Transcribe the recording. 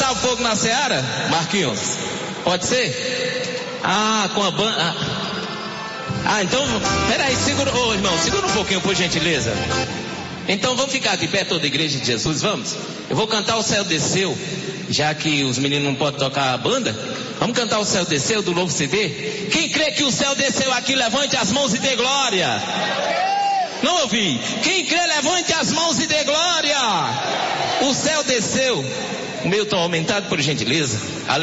botar fogo na seara, Marquinhos? Pode ser? Com a banda. Então, peraí, segura, irmão, segura um pouquinho, por gentileza. Então vamos ficar aqui perto da igreja de Jesus, vamos? Eu vou cantar O Céu Desceu, já que os meninos não podem tocar a banda. Vamos cantar O Céu Desceu do novo CD? Quem crê que o céu desceu aqui, levante as mãos e dê glória. Não ouvi. Quem crê, levante as mãos e dê glória. O céu desceu. O meu tom aumentado, por gentileza.